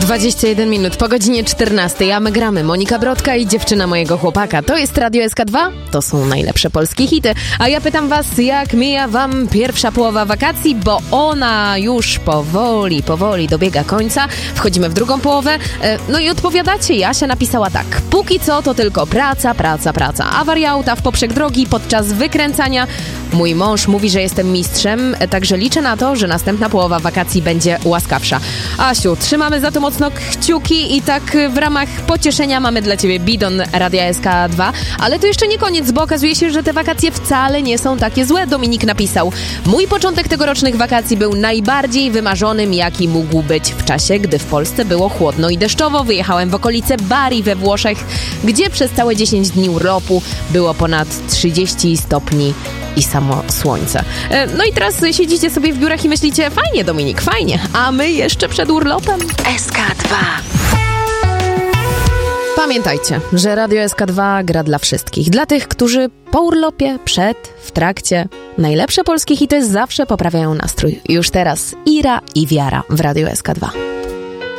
21 minut po godzinie 14, a my gramy Monika Brodka i dziewczyna mojego chłopaka. To jest Radio SK2, to są najlepsze polskie hity. A ja pytam was, jak mija wam pierwsza połowa wakacji, bo ona już powoli dobiega końca. Wchodzimy w drugą połowę. No i odpowiadacie, Jasia napisała tak. Póki co to tylko praca. Awaria auta w poprzek drogi podczas wykręcania. Mój mąż mówi, że jestem mistrzem, także liczę na to, że następna połowa wakacji będzie łaskawsza. Asiu, trzymamy za to mocno kciuki i tak w ramach pocieszenia mamy dla ciebie bidon Radia SK2, ale to jeszcze nie koniec, bo okazuje się, że te wakacje wcale nie są takie złe. Dominik napisał: mój początek tegorocznych wakacji był najbardziej wymarzonym, jaki mógł być w czasie, gdy w Polsce było chłodno i deszczowo. Wyjechałem w okolice Bari we Włoszech, gdzie przez całe 10 dni urlopu było ponad 30 stopni i samo słońce. No i teraz siedzicie sobie w biurach i myślicie, fajnie Dominik, fajnie, a my jeszcze przed urlopem. SK2. Pamiętajcie, że Radio SK2 gra dla wszystkich. Dla tych, którzy po urlopie, przed, w trakcie. Najlepsze polskie hity zawsze poprawiają nastrój. Już teraz Ira i Wiara w Radio SK2.